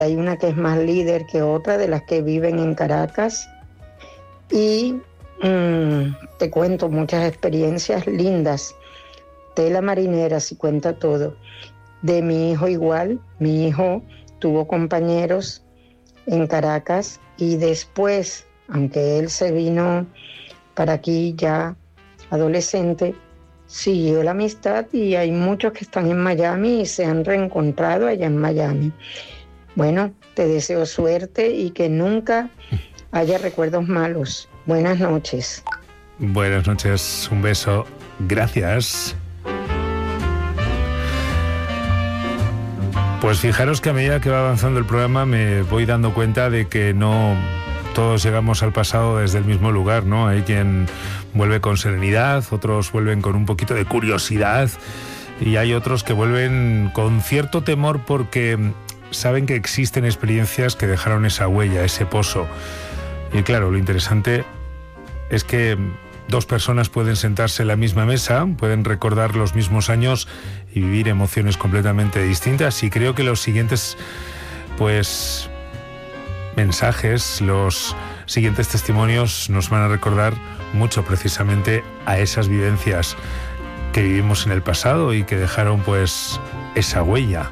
Hay una que es más líder que otra de las que viven en Caracas. Y te cuento muchas experiencias lindas. Tela marinera, si cuenta todo. De mi hijo igual. Mi hijo tuvo compañeros en Caracas y después, aunque él se vino para aquí ya adolescente, siguió la amistad y hay muchos que están en Miami y se han reencontrado allá en Miami. Bueno, te deseo suerte y que nunca haya recuerdos malos. Buenas noches. Buenas noches, un beso. Gracias. Pues fijaros que a medida que va avanzando el programa me voy dando cuenta de que no todos llegamos al pasado desde el mismo lugar, ¿no? Hay quien vuelve con serenidad, otros vuelven con un poquito de curiosidad y hay otros que vuelven con cierto temor porque saben que existen experiencias que dejaron esa huella, ese pozo. Y claro, lo interesante es que dos personas pueden sentarse en la misma mesa, pueden recordar los mismos años y vivir emociones completamente distintas. Y creo que los siguientes, pues, mensajes, los siguientes testimonios nos van a recordar mucho precisamente a esas vivencias que vivimos en el pasado y que dejaron, pues, esa huella.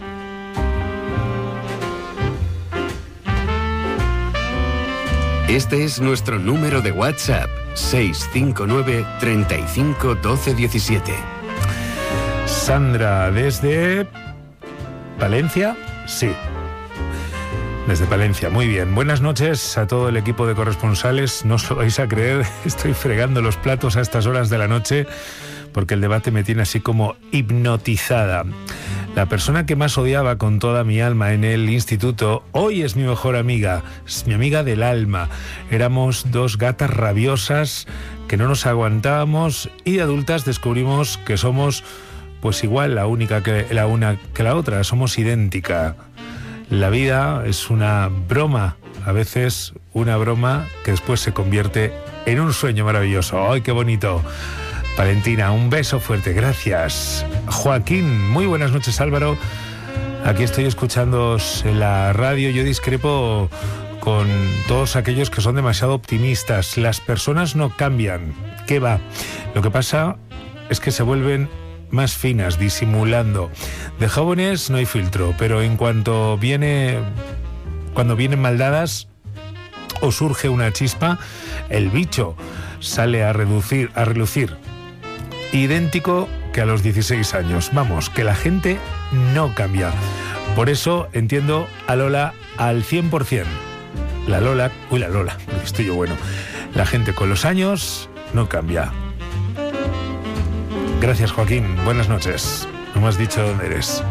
Este es nuestro número de WhatsApp, 659 35 12 17. Sandra, ¿desde Palencia? Sí. Desde Palencia, muy bien. Buenas noches a todo el equipo de corresponsales. No os lo vais a creer, estoy fregando los platos a estas horas de la noche porque el debate me tiene así como hipnotizada. La persona que más odiaba con toda mi alma en el instituto, hoy es mi mejor amiga, es mi amiga del alma. Éramos dos gatas rabiosas que no nos aguantábamos y de adultas descubrimos que somos pues igual la una que la otra, somos idéntica. La vida es una broma, a veces una broma que después se convierte en un sueño maravilloso. ¡Ay, qué bonito! Valentina, un beso fuerte, gracias. Joaquín, muy buenas noches, Álvaro. Aquí estoy escuchándoos en la radio. Yo discrepo con todos aquellos que son demasiado optimistas. Las personas no cambian. ¿Qué va? Lo que pasa es que se vuelven más finas, disimulando. De jóvenes no hay filtro, pero cuando vienen maldadas o surge una chispa, el bicho sale a relucir. Idéntico que a los 16 años. Vamos, que la gente no cambia. Por eso entiendo a Lola al 100%. La Lola, estoy yo bueno. La gente con los años no cambia. Gracias, Joaquín. Buenas noches. No me has dicho dónde eres.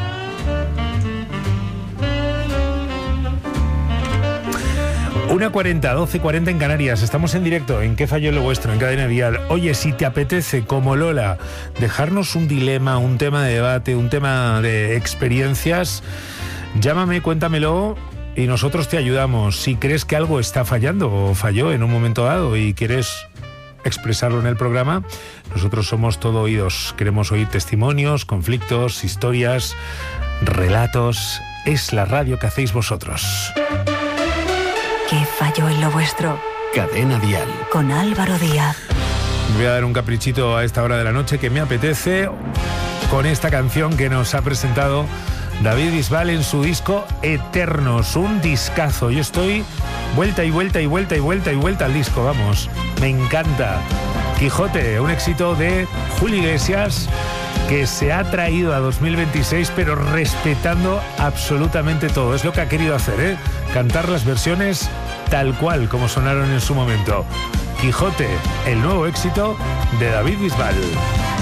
Una 40, 12:40 en Canarias. Estamos en directo en ¿Qué falló lo vuestro? En Cadena Dial. Oye, si te apetece, como Lola, dejarnos un dilema, un tema de debate, un tema de experiencias, llámame, cuéntamelo y nosotros te ayudamos. Si crees que algo está fallando o falló en un momento dado y quieres expresarlo en el programa, nosotros somos todo oídos. Queremos oír testimonios, conflictos, historias, relatos. Es la radio que hacéis vosotros. ¿Qué falló en lo vuestro? Cadena Dial. Con Álvaro Díaz. Voy a dar un caprichito a esta hora de la noche que me apetece con esta canción que nos ha presentado David Bisbal en su disco Eternos, un discazo. Yo estoy vuelta y vuelta y vuelta y vuelta y vuelta al disco, vamos. Me encanta. Quijote, un éxito de Julio Iglesias que se ha traído a 2026 pero respetando absolutamente todo. Es lo que ha querido hacer, ¿eh? Cantar las versiones tal cual como sonaron en su momento. Quijote, el nuevo éxito de David Bisbal.